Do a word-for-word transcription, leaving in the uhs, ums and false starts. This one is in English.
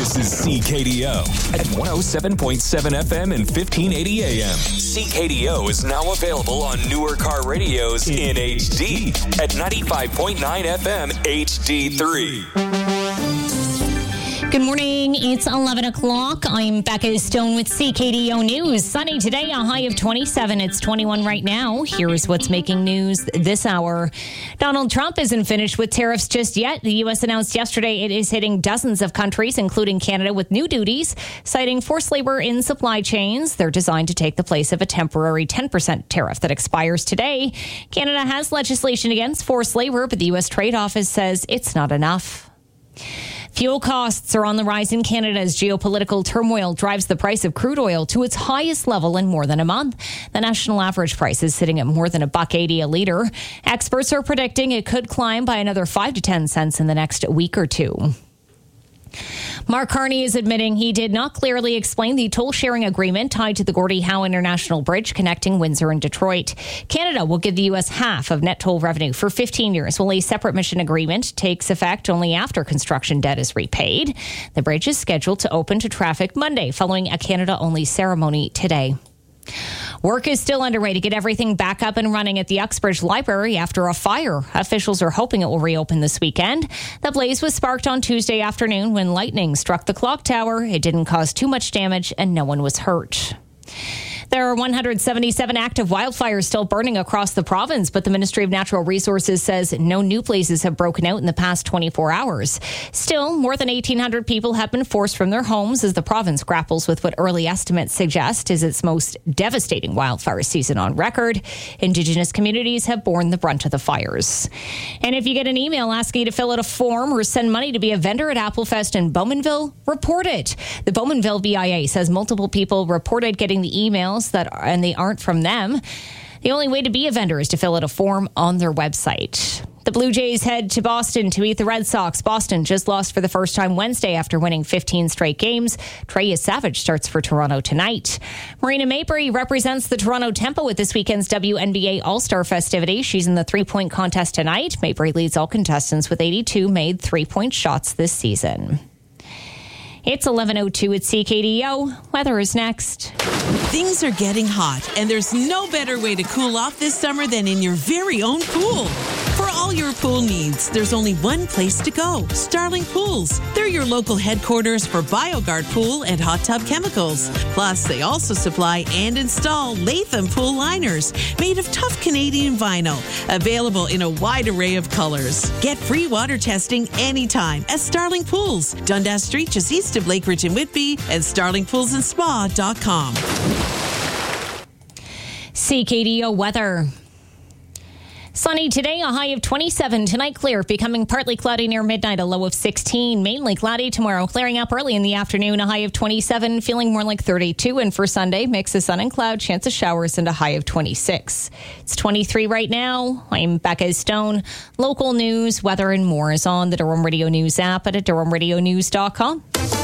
This is C K D O at one oh seven point seven F M and fifteen eighty A M. C K D O is now available on newer car radios in H D at ninety-five point nine F M H D three. Good morning. It's eleven o'clock. I'm Becca Stone with C K D O News. Sunny today, a high of twenty-seven. It's twenty-one right now. Here's what's making news this hour. Donald Trump isn't finished with tariffs just yet. The U S announced yesterday it is hitting dozens of countries, including Canada, with new duties, citing forced labor in supply chains. They're designed to take the place of a temporary ten percent tariff that expires today. Canada has legislation against forced labor, but the U S Trade Office says it's not enough. Fuel costs are on the rise in Canada as geopolitical turmoil drives the price of crude oil to its highest level in more than a month. The national average price is sitting at more than a buck eighty a litre. Experts are predicting it could climb by another five to ten cents in the next week or two. Mark Carney is admitting he did not clearly explain the toll-sharing agreement tied to the Gordie Howe International Bridge connecting Windsor and Detroit. Canada will give the U S half of net toll revenue for fifteen years, while a separate mission agreement takes effect only after construction debt is repaid. The bridge is scheduled to open to traffic Monday, following a Canada-only ceremony today. Work is still underway to get everything back up and running at the Uxbridge Library after a fire. Officials are hoping it will reopen this weekend. The blaze was sparked on Tuesday afternoon when lightning struck the clock tower. It didn't cause too much damage and no one was hurt. There are one hundred seventy-seven active wildfires still burning across the province, but the Ministry of Natural Resources says no new blazes have broken out in the past twenty-four hours. Still, more than eighteen hundred people have been forced from their homes as the province grapples with what early estimates suggest is its most devastating wildfire season on record. Indigenous communities have borne the brunt of the fires. And if you get an email asking you to fill out a form or send money to be a vendor at Applefest in Bowmanville, report it. The Bowmanville V I A says multiple people reported getting the emails that are, and they aren't from them. The only way to be a vendor is to fill out a form on their website. The Blue Jays head to Boston to meet the Red Sox. Boston just lost for the first time Wednesday after winning fifteen straight games. Trey Savage starts for Toronto tonight. Marina Mabrey represents the Toronto Tempo at this weekend's W N B A All-Star festivity. She's in the three-point contest tonight. Mabrey leads all contestants with eighty-two made three-point shots this season. It's eleven oh two at C K D O. Weather is next. Things are getting hot, and there's no better way to cool off this summer than in your very own pool. For all your pool needs, there's only one place to go, Starling Pools. They're your local headquarters for BioGuard pool and hot tub chemicals. Plus, they also supply and install Latham pool liners made of tough Canadian vinyl, available in a wide array of colors. Get free water testing anytime at Starling Pools, Dundas Street, just east of Lakeridge and Whitby, and starling pools and spa dot com. C K D O weather. Sunny today, a high of twenty-seven. Tonight, clear, becoming partly cloudy near midnight, a low of sixteen. Mainly cloudy tomorrow, clearing up early in the afternoon, a high of twenty-seven, feeling more like thirty-two. And for Sunday, mix of sun and cloud, chance of showers, and a high of twenty-six. It's twenty-three right now. I'm Becca Stone. Local news, weather, and more is on the Durham Radio News app and at durham radio news dot com.